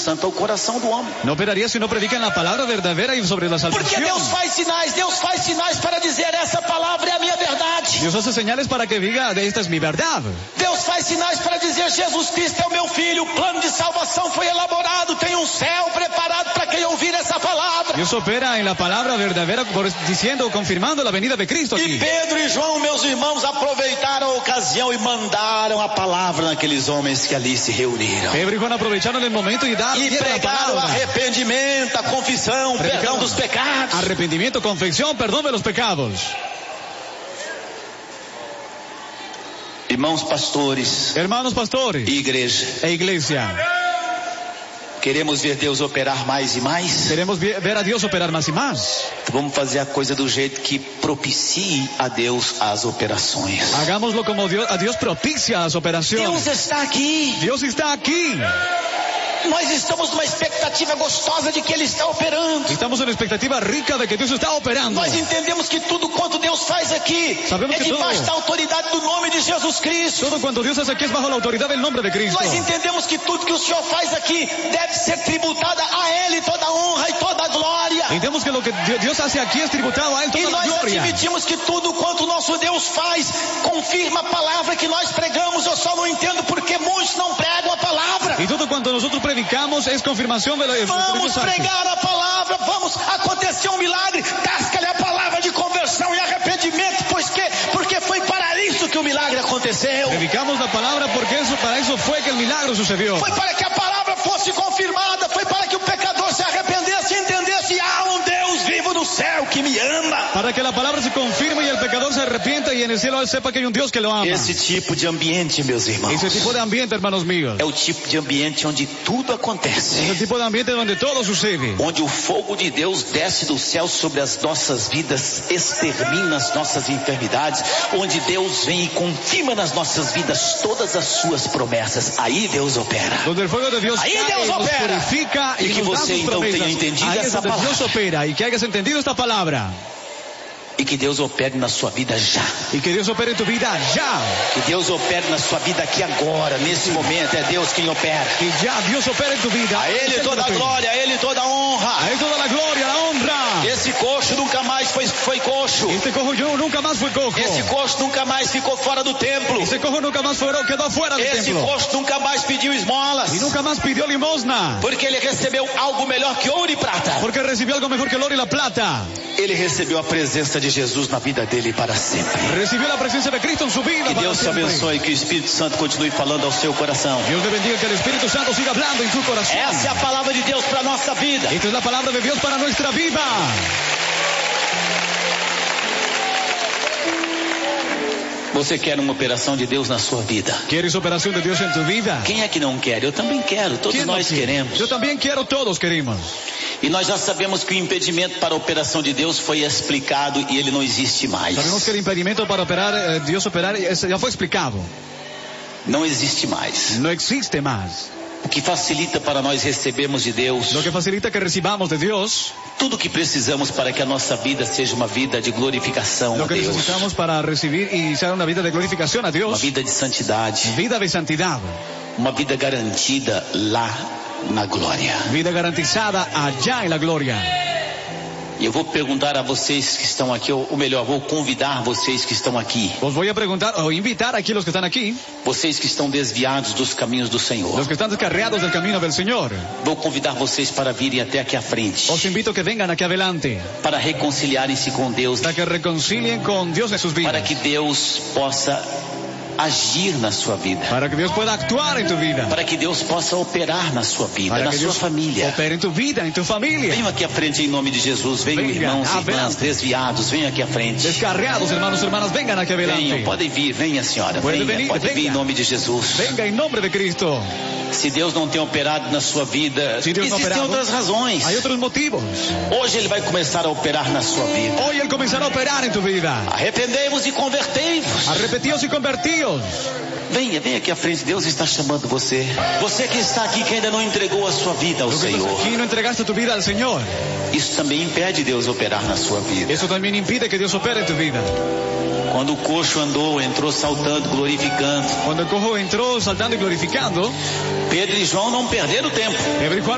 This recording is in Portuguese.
Santo ao coração do homem. No operaría si no predican la palabra verdadera y sobre la salvación. Porque Deus faz sinais para dizer essa palavra é a minha verdade. Dios hace señales para que diga, esta es mi verdad. Deus faz sinais para dizer, Jesus Cristo é o meu filho, o plano de salvação foi elaborado, tem um céu preparado para quem ouvir essa palavra. Dios opera en la palabra verdadera diciendo, confirmando la venida de Cristo aquí. E Pedro e João, meus irmãos, aproveitaram a ocasião e mandaram a palavra naqueles homens que ali se reuniram. Pedro y Juan aprovecharon el momento y pregaram arrependimento, a confissão, perdão dos pecados. Arrepentimiento, confesión, perdón de los pecados. Irmãos pastores, hermanos pastores, igreja e iglesia, queremos ver Deus operar mais e mais. Queremos ver a Deus operar mais e mais. Então vamos fazer a coisa do jeito que propicie a Deus as operações. Hagámoslo como a Deus propicia as operações. Deus está aqui. Deus está aqui. Nós estamos numa expectativa gostosa de que Ele está operando. Estamos numa expectativa rica de que Deus está operando. Nós entendemos que tudo quanto Deus faz aqui é debaixo da autoridade do nome de Jesus Cristo. Tudo quanto Deus faz aqui é bajo a autoridade do nome de Cristo. Nós entendemos que tudo que o Senhor faz aqui deve ser tributada a Ele toda a honra e toda a glória. Entendemos que o que Deus faz aqui é tributado a Ele toda a glória. E nós admitimos que tudo quanto o nosso Deus faz confirma a palavra que nós pregamos. Eu só não entendo porque muitos não pregam a palavra. E tudo quanto nós predicamos é confirmação de vamos pregar a palavra, vamos acontecer um milagre, tasca-lhe a palavra de conversão e arrependimento, porque foi para isso que o milagre aconteceu. Predicamos a palavra porque para isso foi que o milagre sucedeu. Foi para que a palavra fosse confirmada, foi para que o pecador se arrependesse e entendesse, há um Deus vivo no céu que me ama. Para que a palavra se confirme e o pecador se arrepienta e no cielo ele sepa que há um Deus que lo ama. Esse tipo de ambiente, meus irmãos, esse tipo de ambiente, hermanos míos, é o tipo de ambiente onde tudo acontece. É o tipo de ambiente onde todo sucede. Onde o fogo de Deus desce do céu sobre as nossas vidas, extermina as nossas enfermidades, onde Deus vem e confirma nas nossas vidas todas as suas promessas. Aí Deus opera. Onde o fogo de Deus aí cai, Deus opera. Purifica e que você então tenha entendido aí essa palavra. Deus opera e que hayas entendido esta palavra. E que Deus opere na sua vida já. E que Deus opere em tu vida já. Que Deus opere na sua vida aqui agora, nesse momento. É Deus quem opera. Que já Deus opere em tu vida. A Ele toda a glória, a Ele toda a honra. A Ele toda a glória, a honra. Esse coxo nunca mais foi coxo. Este coxo nunca mais foi coxo. Esse coxo nunca mais ficou fora do templo. Esse coxo nunca mais quedou fora do templo. Esse coxo nunca mais pediu esmolas. E nunca mais pediu limosna. Porque ele recebeu algo melhor que ouro e prata. Porque recebeu algo melhor que o ouro e a prata. Ele recebeu a presença de Jesus na vida dele para sempre. Recebeu a presença de Cristo em sua vida. Que Deus te abençoe, que o Espírito Santo continue falando ao seu coração. Deus te bendiga, que o Espírito Santo siga falando em seu coração. Essa é a palavra de Deus para nossa vida. Esta é a palavra de Deus para nossa vida. Você quer uma operação de Deus na sua vida? Queres operação de Deus em tu vida? Quem é que não quer? Eu também quero, todos nós queremos. Eu também quero, todos queremos. E nós já sabemos que o impedimento para a operação de Deus foi explicado e ele não existe mais. Sabemos que o impedimento para operar, Deus operar, já foi explicado. Não existe mais. Não existe mais. O que facilita para nós recebermos de Deus. Lo que facilita que recibamos de Deus. Tudo o que precisamos para que a nossa vida seja uma vida de glorificação a Deus. Lo que necesitamos para recibir e ser uma vida de glorificação a Deus. Uma vida de santidade. Vida de santidade. Uma vida garantida lá na glória. Vida garantizada allá em la glória. E eu vou perguntar a vocês que estão aqui, ou melhor, vou convidar vocês que estão aqui. Os vou perguntar ou invitar aqui os que estão aqui. Vocês que estão desviados dos caminhos do Senhor. Os que estão descarriados do caminho do Senhor. Vou convidar vocês para virem até aqui à frente. Os invito que venham aqui adelante. Para reconciliarem-se com Deus. Para que reconciliem com Deus em suas vidas. Para que Deus possa agir na sua vida. Para que Deus pueda actuar em tu vida. Para que Deus possa operar na sua vida, para na que sua Deus família. Opere em tu vida, em tu família. Venham aqui à frente em nome de Jesus. Venham, irmãos e irmãs desviados, venham aqui à frente. Descarriados, irmãos e irmãs, venham aqui adelante. Venham, podem vir, venha senhora. Pode vir em nome de Jesus. Venga em nome de Cristo. Se Deus não tem operado na sua vida, existem outras razões. Há outros motivos. Hoje Ele vai começar a operar na sua vida. Hoje Ele começará a operar em tu vida. Arrependei-vos e convertei-vos. Arrepeti-os e converti-os. Venha aqui à frente, Deus está chamando você. Você que está aqui, que ainda não entregou a sua vida ao Senhor. Aqui não entregaste tu vida ao Senhor. Isso também impede Deus operar na sua vida. Isso também impede que Deus opere em tu vida. Quando o coxo andou, entrou saltando, glorificando. Quando o coxo entrou saltando e glorificando, Pedro e João não perderam tempo. Pedro e Juan